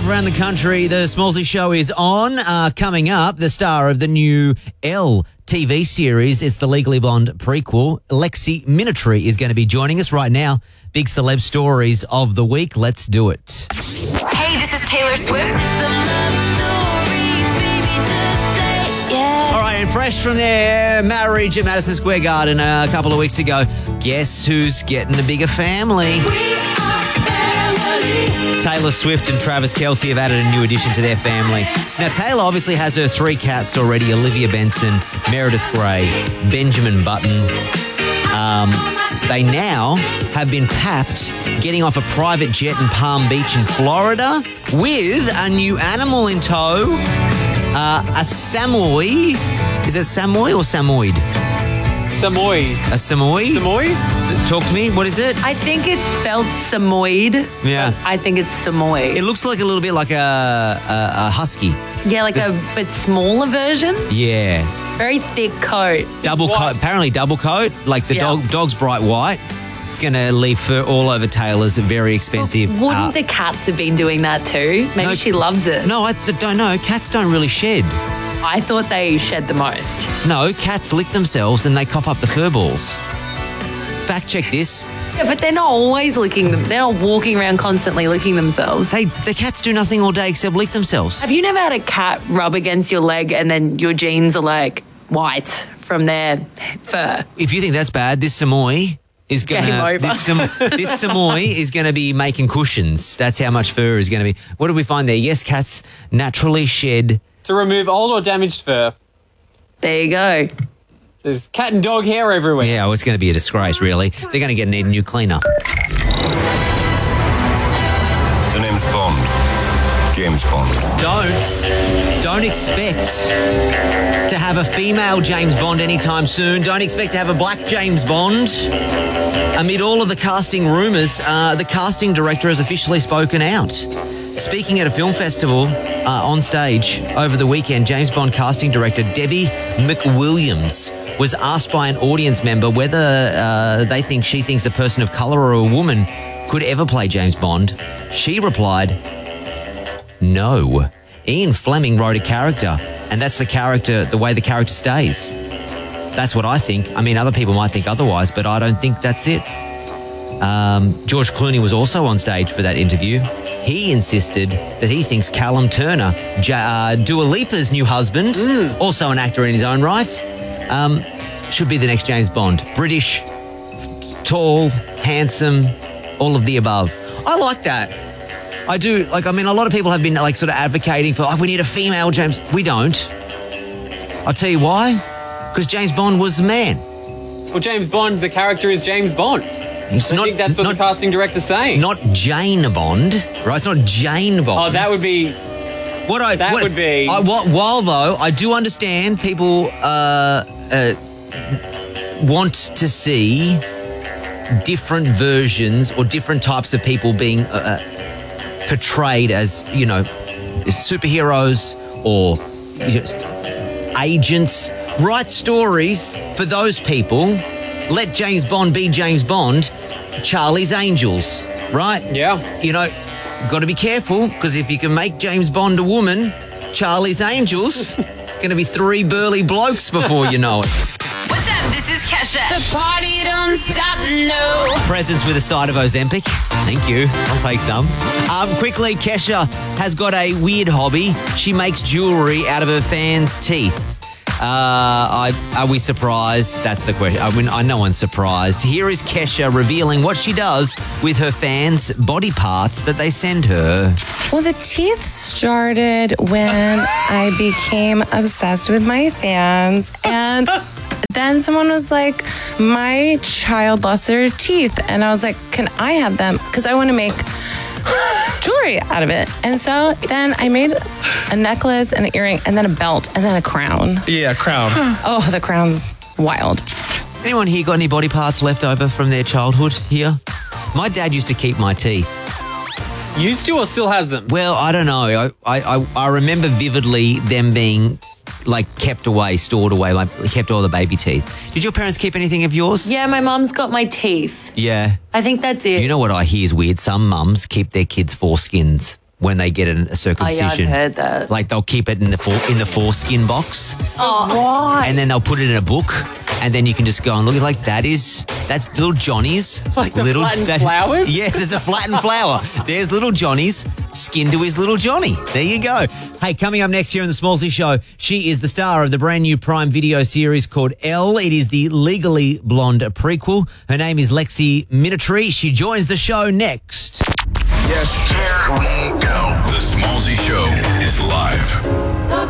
live around the country. The Smallsy Show is on. Coming up, the star of the new Elle TV series. It's the Legally Blonde prequel. Lexi Minitry is going to be joining us right now. Big celeb stories of the week. Let's do it. Hey, this is Taylor Swift. All right, and fresh from their marriage at Madison Square Garden a couple of weeks ago, guess who's getting a bigger family? Taylor Swift and Travis Kelce have added a new addition to their family. Now, Taylor obviously has her 3 cats already, Olivia Benson, Meredith Grey, Benjamin Button. They now have been papped, getting off a private jet in Palm Beach in Florida with a new animal in tow, a Samoy. Is it Samoy or Samoyed? Samoy. A Samoy? Samoy? Talk to me. What is it? I think it's spelled Samoyed. Yeah. I think it's Samoy. It looks like a little bit like a husky. Yeah, like a but smaller version. Yeah. Very thick coat. Double coat. Apparently double coat. Like the dog's bright white. It's going to leave fur all over Taylor's very expensive. Wouldn't the cats have been doing that too? Maybe she loves it. No, I don't know. Cats don't really shed. I thought they shed the most. No, cats lick themselves and they cough up the fur balls. Fact check this. Yeah, but they're not always licking them. They're not walking around constantly licking themselves. The cats do nothing all day except lick themselves. Have you never had a cat rub against your leg and then your jeans are like white from their fur? If you think that's bad, this Samoy is going to this Samoy is going to be making cushions. That's how much fur is going to be. What did we find there? Yes, cats naturally shed. To remove old or damaged fur. There you go. There's cat and dog hair everywhere. Yeah, well, it's going to be a disgrace, really. They're going to need a new cleaner. The name's Bond. James Bond. Don't expect to have a female James Bond anytime soon. Don't expect to have a black James Bond. Amid all of the casting rumours, the casting director has officially spoken out. Speaking at a film festival on stage over the weekend, James Bond casting director Debbie McWilliams was asked by an audience member whether she thinks a person of colour or a woman could ever play James Bond. She replied, no. Ian Fleming wrote a character, and that's the way the character stays. That's what I think. I mean, other people might think otherwise, but I don't think that's it. George Clooney was also on stage for that interview. He insisted that he thinks Callum Turner, Dua Lipa's new husband, also an actor in his own right, should be the next James Bond. British, tall, handsome, all of the above. I like that. I do. A lot of people have been sort of advocating for, we need a female James. We don't. I'll tell you why. Because James Bond was a man. Well, James Bond, the character is James Bond. I think that's what the casting director's saying. Not Jane Bond, right? It's not Jane Bond. Oh, that would be... While, though, I do understand people want to see different versions or different types of people being portrayed as, superheroes or agents. Write stories for those people. Let James Bond be James Bond, Charlie's Angels, right? Yeah. Got to be careful, because if you can make James Bond a woman, Charlie's Angels, going to be 3 burly blokes before you know it. What's up? This is Kesha. The party don't stop, no. Presents with a side of Ozempic. Thank you. I'll take some. Quickly, Kesha has got a weird hobby. She makes jewellery out of her fans' teeth. Are we surprised? That's the question. No one's surprised. Here is Kesha revealing what she does with her fans' body parts that they send her. Well, the teeth started when I became obsessed with my fans, and then someone was like, my child lost their teeth, and I was like, can I have them? Because I want to make jewelry out of it. And so then I made a necklace and an earring and then a belt and then a crown. Yeah, crown. Oh, the crown's wild. Anyone here got any body parts left over from their childhood here? My dad used to keep my teeth. Used to or still has them? Well, I don't know. I remember vividly them being kept away, stored away, kept all the baby teeth. Did your parents keep anything of yours? Yeah, my mum's got my teeth. Yeah. I think that's it. You know what I hear is weird? Some mums keep their kids' foreskins. when they get a circumcision. I've heard that. Like they'll keep it in the foreskin box. Oh, And then they'll put it in a book, and then you can just go and look. It's like that's little Johnny's. Like the little flattened flowers? Yes, it's a flattened flower. There's little Johnny's skin to his little Johnny. There you go. Hey, coming up next here in the Smallsy Show, she is the star of the brand new Prime Video series called Elle. It is the Legally Blonde prequel. Her name is Lexi Minitry. She joins the show next. Yes. Here we go. The Smallsy Show is live.